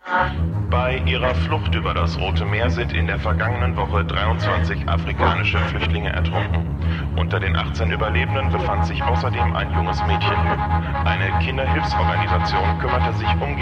Bei ihrer Flucht über das Rote Meer sind in der vergangenen Woche 23 afrikanische Flüchtlinge ertrunken. Unter den 18 Überlebenden befand sich außerdem ein junges Mädchen. Eine Kinderhilfsorganisation kümmerte sich